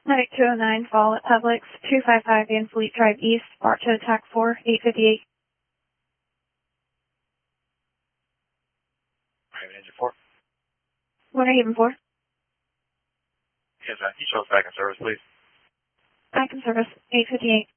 Medic 209, fall at Publix, 255 Van Fleet Drive East, Bart to attack 4, 858. Raven engine 4. Winter Haven 4. Yes, you show us back in service, please. Back in service, 858.